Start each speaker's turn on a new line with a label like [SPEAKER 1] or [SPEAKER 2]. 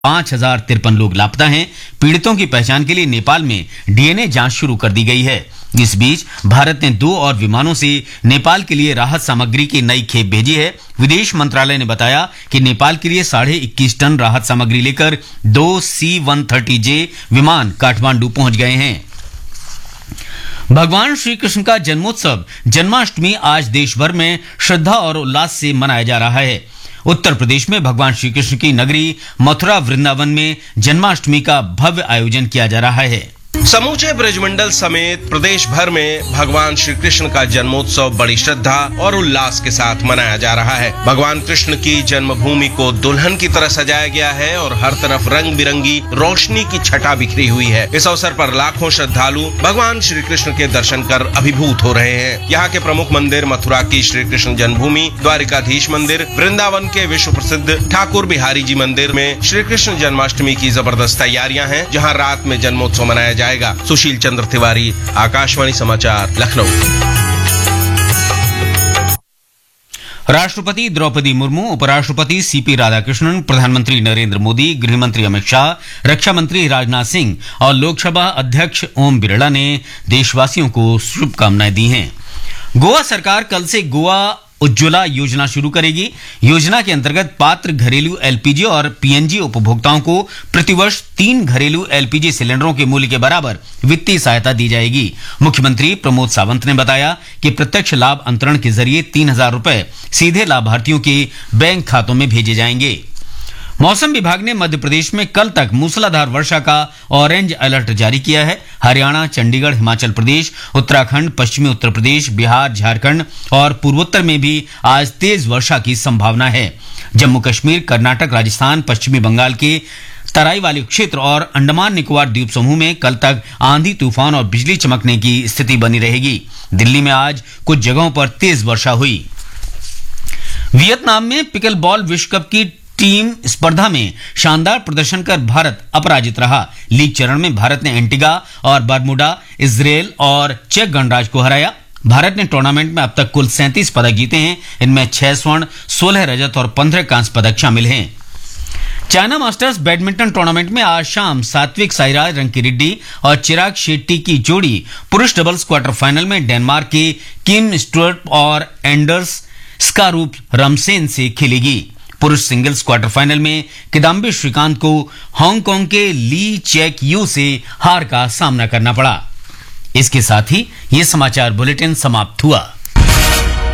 [SPEAKER 1] 5,053 लोग लापता हैं। पीड़ितों की पहचान के लिए नेपाल में डीएनए जांच शुरू कर दी गई है। इस बीच भारत ने 2 और विमानों से नेपाल के लिए राहत सामग्री की नई खेप भेजी है। विदेश मंत्रालय ने बताया कि नेपाल के लिए 21.5 टन राहत सामग्री लेकर 2 C-130J विमान काठमांडू पहुंच गए हैं। भगवान श्री कृष्ण का जन्मोत्सव जन्माष्टमी आज देश भर में श्रद्धा और उल्लास से मनाया जा रहा है। उत्तर प्रदेश में भगवान श्री कृष्ण की नगरी मथुरा वृंदावन में जन्माष्टमी का भव्य आयोजन किया जा रहा है।
[SPEAKER 2] समूचे ब्रजमंडल समेत प्रदेश भर में भगवान श्री कृष्ण का जन्मोत्सव बड़ी श्रद्धा और उल्लास के साथ मनाया जा रहा है। भगवान कृष्ण की जन्मभूमि को दुल्हन की तरह सजाया गया है और हर तरफ रंग बिरंगी रोशनी की छटा बिखरी हुई है। इस अवसर पर लाखों श्रद्धालु भगवान श्री कृष्ण के दर्शन कर अभिभूत हो रहे हैं। यहाँ के प्रमुख मंदिर मथुरा की श्री कृष्ण जन्मभूमि, द्वारिकाधीश मंदिर, वृंदावन के विश्व प्रसिद्ध ठाकुर बिहारी जी मंदिर में श्री कृष्ण जन्माष्टमी की जबरदस्त तैयारियां हैं, जहाँ रात में जन्मोत्सव मनाया जाएगा। सुशील चंद्र तिवारी, आकाशवाणी समाचार, लखनऊ।
[SPEAKER 1] राष्ट्रपति द्रौपदी मुर्मू, उपराष्ट्रपति सीपी राधाकृष्णन, प्रधानमंत्री नरेंद्र मोदी, गृहमंत्री अमित शाह, रक्षा मंत्री राजनाथ सिंह और लोकसभा अध्यक्ष ओम बिरला ने देशवासियों को शुभकामनाएं दी हैं। गोवा सरकार कल से गोवा उज्ज्वला योजना शुरू करेगी। योजना के अंतर्गत पात्र घरेलू एलपीजी और पीएनजी उपभोक्ताओं को प्रतिवर्ष 3 घरेलू एलपीजी सिलेंडरों के मूल्य के बराबर वित्तीय सहायता दी जाएगी। मुख्यमंत्री प्रमोद सावंत ने बताया कि प्रत्यक्ष लाभ अंतरण के जरिए 3,000 रुपए सीधे लाभार्थियों के बैंक खातों में भेजे जाएंगे। मौसम विभाग ने मध्य प्रदेश में कल तक मूसलाधार वर्षा का ऑरेंज अलर्ट जारी किया है। हरियाणा, चंडीगढ़, हिमाचल प्रदेश, उत्तराखंड, पश्चिमी उत्तर प्रदेश, बिहार, झारखंड और पूर्वोत्तर में भी आज तेज वर्षा की संभावना है। जम्मू कश्मीर, कर्नाटक, राजस्थान, पश्चिमी बंगाल के तराई वाले क्षेत्र और अंडमान निकोबार द्वीप समूह में कल तक आंधी, तूफान और बिजली चमकने की स्थिति बनी रहेगी। दिल्ली में आज कुछ जगहों पर तेज वर्षा हुई। वियतनाम में पिकल बॉल विश्व कप की टीम स्पर्धा में शानदार प्रदर्शन कर भारत अपराजित रहा। लीग चरण में भारत ने एंटीगा और बरमुडा, इजरायल और चेक गणराज्य को हराया। भारत ने टूर्नामेंट में अब तक कुल 37 पदक जीते हैं। इनमें 6 स्वर्ण, 16 रजत और 15 कांस्य पदक शामिल हैं। चाइना मास्टर्स बैडमिंटन टूर्नामेंट में आज शाम सात्विक साईराज रंकीरेड्डी और चिराग शेट्टी की जोड़ी पुरुष डबल्स क्वार्टर फाइनल में डेनमार्क के किम स्टुअर्ट और एंडर्स स्कारूप रमसेन से खेलेगी। पुरुष सिंगल्स क्वार्टर फाइनल में किदाम्बी श्रीकांत को हांगकांग के ली चेक यू से हार का सामना करना पड़ा। इसके साथ ही ये समाचार बुलेटिन समाप्त हुआ।